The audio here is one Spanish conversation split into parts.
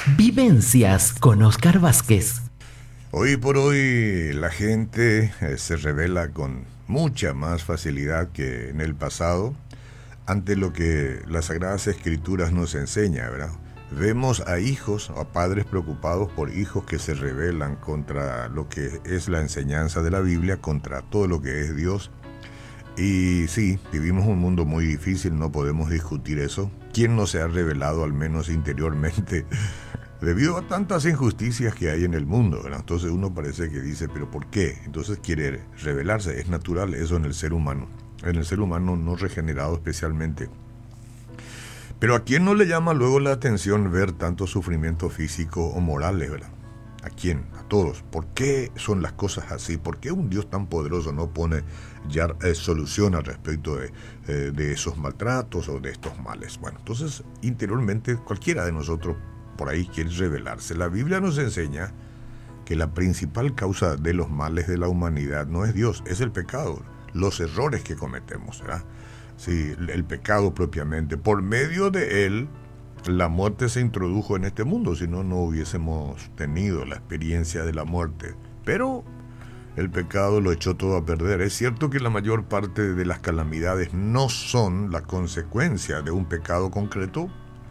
Vivencias con Oscar Vázquez. Hoy por hoy la gente se revela con mucha más facilidad que en el pasado ante lo que las Sagradas Escrituras nos enseña, ¿verdad? Vemos a hijos, a padres preocupados por hijos que se rebelan contra lo que es la enseñanza de la Biblia, contra todo lo que es Dios. Y sí, vivimos un mundo muy difícil, no podemos discutir eso. ¿Quién no se ha rebelado, al menos interiormente, debido a tantas injusticias que hay en el mundo, ¿verdad? Entonces uno parece que dice, ¿pero por qué? Entonces quiere rebelarse. Es natural eso en el ser humano no regenerado especialmente. Pero ¿a quién no le llama luego la atención ver tanto sufrimiento físico o morales, ¿verdad? ¿A quién? A todos. ¿Por qué son las cosas así? ¿Por qué un Dios tan poderoso no pone ya solución al respecto de esos maltratos o de estos males? Bueno, entonces interiormente cualquiera de nosotros por ahí quiere rebelarse. La Biblia nos enseña que la principal causa de los males de la humanidad no es Dios, es el pecado, los errores que cometemos, ¿verdad? Sí, el pecado propiamente. Por medio de él, la muerte se introdujo en este mundo, si no, no hubiésemos tenido la experiencia de la muerte. Pero el pecado lo echó todo a perder. Es cierto que la mayor parte de las calamidades no son la consecuencia de un pecado concreto,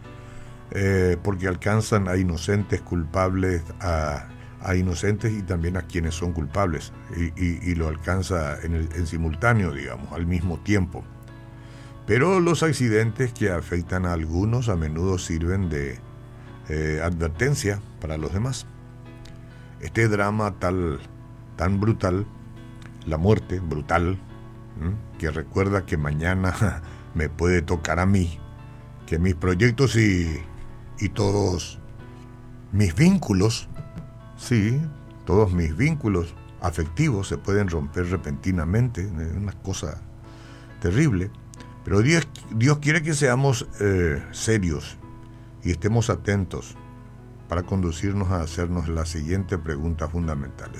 porque alcanzan a inocentes culpables, a inocentes y también a quienes son culpables, y lo alcanza en simultáneo, digamos, al mismo tiempo. Pero los accidentes que afectan a algunos a menudo sirven de advertencia para los demás. Este drama tan brutal, la muerte brutal, que recuerda que mañana me puede tocar a mí, que mis proyectos y todos mis vínculos, sí, todos mis vínculos afectivos se pueden romper repentinamente, es una cosa terrible. Pero Dios quiere que seamos serios y estemos atentos para conducirnos a hacernos la siguiente pregunta fundamental.